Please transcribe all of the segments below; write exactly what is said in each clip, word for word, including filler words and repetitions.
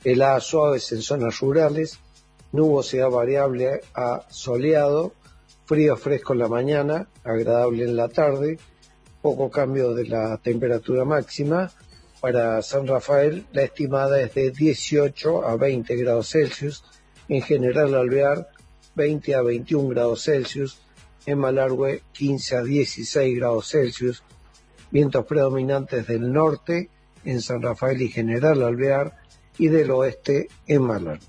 heladas suaves en zonas rurales, nubosidad variable a soleado, frío fresco en la mañana, agradable en la tarde, poco cambio de la temperatura máxima. Para San Rafael la estimada es de dieciocho a veinte grados Celsius, en General Alvear veinte a veintiún grados Celsius, en Malargüe quince a dieciséis grados Celsius, vientos predominantes del norte en San Rafael y General Alvear y del oeste en Malargüe.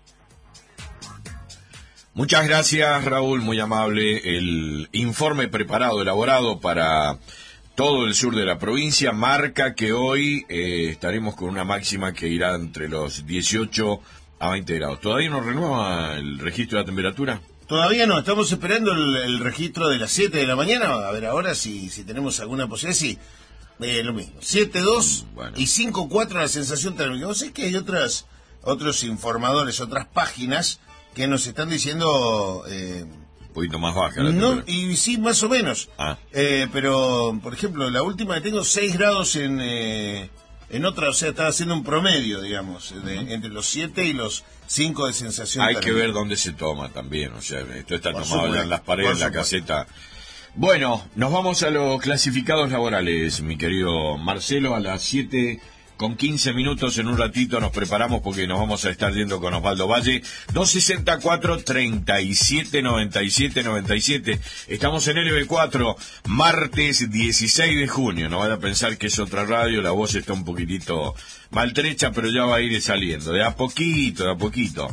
Muchas gracias, Raúl, muy amable. El informe preparado, elaborado para todo el sur de la provincia, marca que hoy eh, estaremos con una máxima que irá entre los dieciocho a veinte grados. ¿Todavía no renueva el registro de la temperatura? Todavía no, estamos esperando el, el registro de las siete de la mañana, a ver ahora si, si tenemos alguna posibilidad. Sí, eh, lo mismo, siete dos mm, bueno. Y cinco cuatro la sensación térmica. Vos sabés que hay otras, otros informadores, otras páginas que nos están diciendo eh, un poquito más baja la no, y sí, más o menos. Ah. Eh, pero, por ejemplo, la última que tengo, seis grados en eh, en otra, o sea, estaba haciendo un promedio, digamos, de, uh-huh. entre los siete y los cinco de sensación Hay térmica. que ver dónde se toma también, o sea, esto está por tomado supuesto, en las paredes, en la caseta. Bueno, nos vamos a los clasificados laborales, mi querido Marcelo, a las siete con quince minutos. En un ratito nos preparamos porque nos vamos a estar yendo con Osvaldo Valle. Dos sesenta y cuatro, treinta y siete, noventa y siete, noventa y siete. Estamos en L B cuatro, martes dieciséis de junio. No van a pensar que es otra radio, la voz está un poquitito maltrecha, pero ya va a ir saliendo, de a poquito, de a poquito.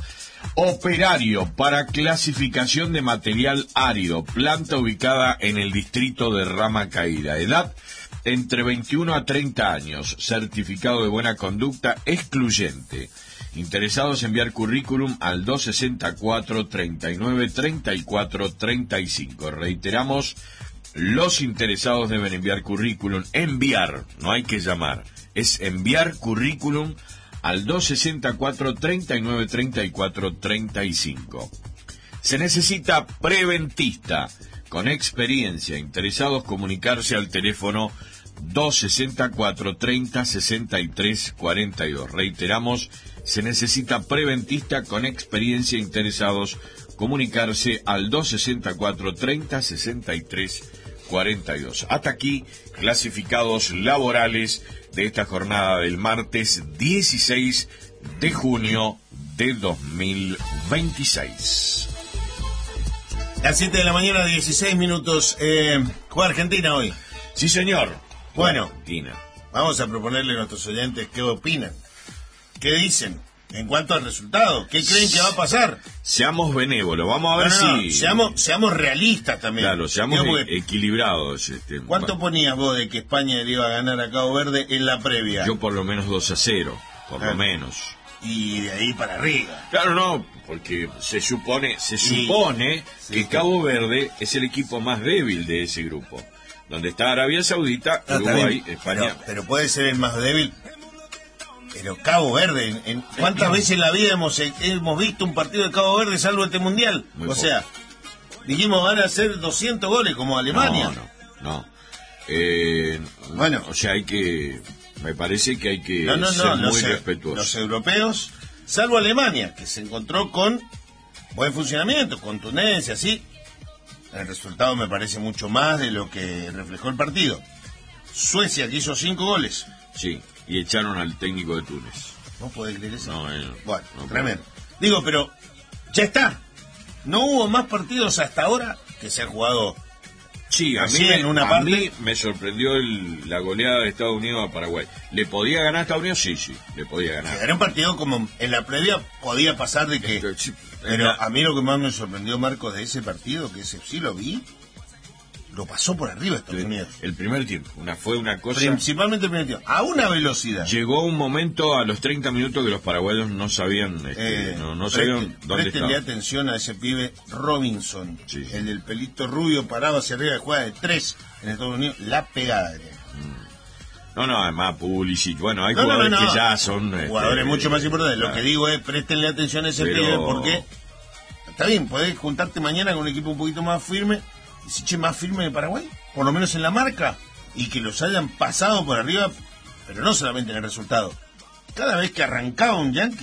Operario para clasificación de material árido, planta ubicada en el distrito de Rama Caída. Edad entre veintiuno a treinta años, certificado de buena conducta excluyente. Interesados, enviar currículum al dos sesenta y cuatro, treinta y nueve, treinta y cuatro, treinta y cinco. Reiteramos, los interesados deben enviar currículum, enviar, no hay que llamar, es enviar currículum al dos sesenta y cuatro, treinta y nueve, treinta y cuatro, treinta y cinco. Se necesita preventista con experiencia. Interesados, comunicarse al teléfono dos sesenta y cuatro, treinta, sesenta y tres, cuarenta y dos. Reiteramos, se necesita preventista con experiencia. Interesados, comunicarse al dos sesenta y cuatro, treinta, sesenta y tres, cuarenta y dos. Hasta aquí, clasificados laborales de esta jornada del martes dieciséis de junio de dos mil veintiséis. Las siete de la mañana, dieciséis minutos. Eh, ¿Juega Argentina hoy? Sí, señor. Bueno, Argentina. Vamos a proponerle a nuestros oyentes qué opinan, qué dicen en cuanto al resultado, qué creen que va a pasar. Seamos benévolos, vamos a ver no, no, si... Seamos, seamos realistas también. Claro, seamos Digamos e- equilibrados. Este, ¿Cuánto bueno. ponías vos de que España le iba a ganar a Cabo Verde en la previa? Yo por lo menos dos a cero, por claro. lo menos. Y de ahí para arriba. Claro, no, porque se supone, se supone sí, que sí, Cabo Verde es el equipo más débil de ese grupo. Donde está Arabia Saudita, no, Uruguay, España. Pero, pero puede ser el más débil. Pero Cabo Verde, en, en, ¿cuántas veces en la vida hemos, hemos visto un partido de Cabo Verde salvo este mundial? Muy o poco. Sea, dijimos van a hacer doscientos goles como Alemania. No, no, no. Eh, bueno, o sea, hay que, me parece que hay que no, no, ser no, muy los, respetuosos. Los europeos, salvo Alemania, que se encontró con buen funcionamiento, contundencia, sí. El resultado me parece mucho más de lo que reflejó el partido. Suecia, que hizo cinco goles. Sí, y echaron al técnico de Túnez. ¿No podés creer eso? No, eh, bueno, no tremendo. Puedo. Digo, pero ya está. No hubo más partidos hasta ahora que se han jugado. Sí, a, mí, en una a parte. mí me sorprendió el, la goleada de Estados Unidos a Paraguay. ¿Le podía ganar a Estados Unidos? Sí, sí, le podía ganar. Era un partido como en la previa podía pasar de que... Pero, sí, pero la... a mí lo que más me sorprendió, Marcos, de ese partido, que ese sí lo vi, lo pasó por arriba Estados el, Unidos. El primer tiempo, una fue una cosa... Principalmente el primer tiempo, a una velocidad. Llegó un momento a los treinta minutos que los paraguayos no sabían, este, eh, no, no preste, sabían dónde estaba. Préstenle atención a ese pibe Robinson, sí, sí. el del pelito rubio parado hacia arriba de jugada de tres en Estados Unidos, la pegada. Mm. No, no, además Pulisic, bueno, hay no, jugadores no, no, no. que ya son... Jugadores este, mucho más importantes, claro. Lo que digo es, préstenle atención a ese Pero... pibe porque... Está bien, podés juntarte mañana con un equipo un poquito más firme, y si che, más firme de Paraguay, por lo menos en la marca, y que los hayan pasado por arriba, pero no solamente en el resultado. Cada vez que arrancaba un Yankee,